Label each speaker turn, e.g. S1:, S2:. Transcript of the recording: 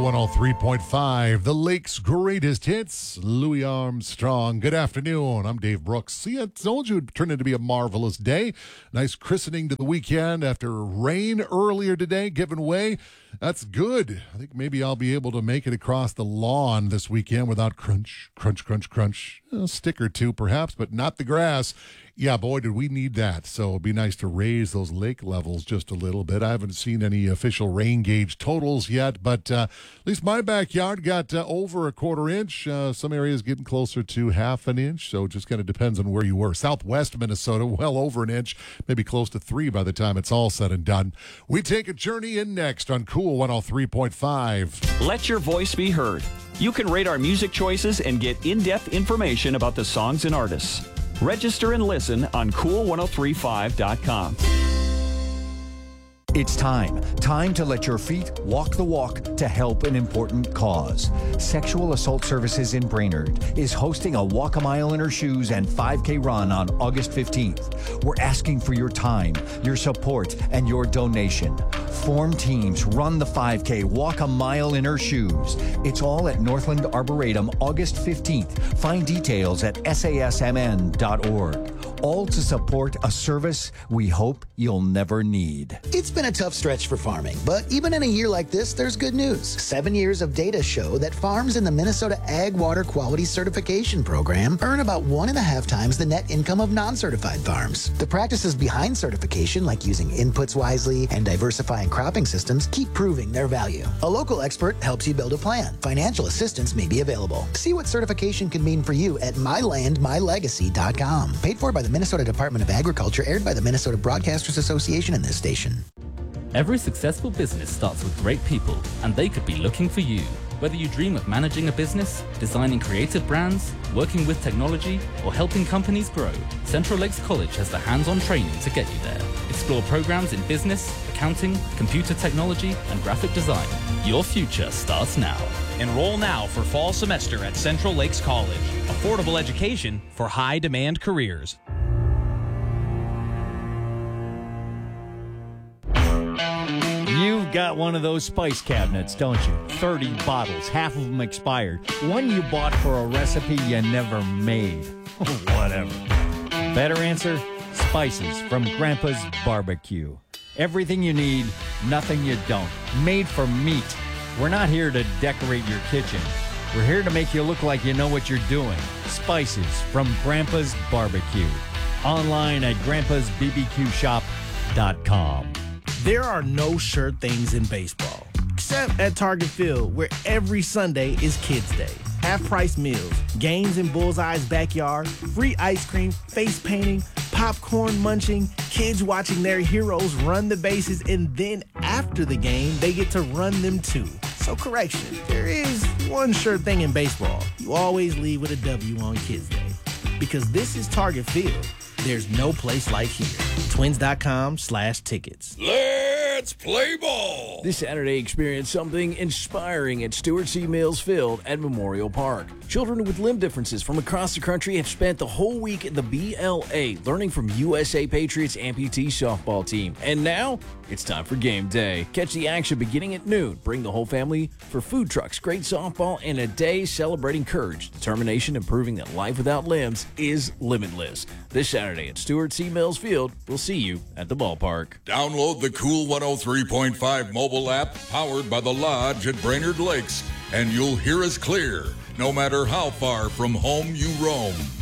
S1: Cool 103.5, the Lake's greatest hits, Louis Armstrong. Good afternoon. I'm Dave Brooks. See, I told you it turned into be a marvelous day. Nice christening to the weekend after rain earlier today, giving way. That's good. I think maybe I'll be able to make it across the lawn this weekend without crunch. A stick or two perhaps, but not the grass. Yeah, boy, did we need that. So it'd be nice to raise those lake levels just a little bit. I haven't seen any official rain gauge totals yet, but at least my backyard got over a quarter inch. Some areas getting closer to half an inch, so it just kind of depends on where you were. Southwest Minnesota, well over an inch, maybe close to 3 by the time it's all said and done. We take a journey in next on Cool 103.5.
S2: Let your voice be heard. You can rate our music choices and get in-depth information about the songs and artists. Register and listen on cool1035.com.
S3: It's time to let your feet walk the walk to help an important cause. Sexual Assault Services in Brainerd is hosting a Walk a Mile in Her Shoes and 5K run on August 15th. We're asking for your time, your support, and your donation. Form teams, run the 5K, walk a mile in her shoes. It's all at Northland Arboretum, August 15th. Find details at sasmn.org. All to support a service we hope you'll never need.
S4: It's been a tough stretch for farming, but even in a year like this, there's good news. 7 years of data show that farms in the Minnesota Ag Water Quality Certification Program earn about 1.5 times the net income of non-certified farms. The practices behind certification, like using inputs wisely and diversifying cropping systems, keep proving their value. A local expert helps you build a plan. Financial assistance may be available. See what certification can mean for you at mylandmylegacy.com. Paid for by the Minnesota Department of Agriculture, aired by the Minnesota Broadcasters Association and this station.
S5: Every successful business starts with great people, and they could be looking for you. Whether you dream of managing a business, designing creative brands, working with technology, or helping companies grow, Central Lakes College has the hands-on training to get you there. Explore programs in business, accounting, computer technology, and graphic design. Your future starts now.
S6: Enroll now for fall semester at Central Lakes College. Affordable education for high-demand careers.
S7: You've got one of those spice cabinets, don't you? 30 bottles, half of them expired. One you bought for a recipe you never made. Whatever. Better answer? Spices from Grandpa's Barbecue. Everything you need, nothing you don't. Made for meat. We're not here to decorate your kitchen. We're here to make you look like you know what you're doing. Spices from Grandpa's Barbecue. Online at grandpasbbqshop.com.
S8: There are no sure things in baseball, except at Target Field, where every Sunday is Kids Day. Half-price meals, games in Bullseye's backyard, free ice cream, face painting, popcorn munching, kids watching their heroes run the bases, and then after the game, they get to run them too. So correction, there is one sure thing in baseball. You always leave with a W on Kids Day. Because this is Target Field. There's no place like here. Twins.com/tickets.
S9: Let's play ball!
S10: This Saturday, experience something inspiring at Stuart C. Mills Field at Memorial Park. Children with limb differences from across the country have spent the whole week at the BLA learning from USA Patriots amputee softball team. And now, it's time for game day. Catch the action beginning at noon. Bring the whole family for food trucks, great softball, and a day celebrating courage, determination, and proving that life without limbs is limitless. This Saturday at Stuart C. Mills Field. We'll see you at the ballpark.
S9: Download the Cool 103.5 mobile app powered by the Lodge at Brainerd Lakes, and you'll hear us clear no matter how far from home you roam.